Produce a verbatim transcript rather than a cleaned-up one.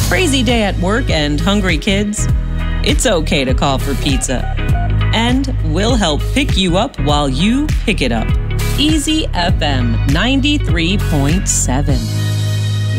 Crazy day at work and hungry kids? It's okay to call for pizza. And we'll help pick you up while you pick it up. Easy F M ninety-three point seven.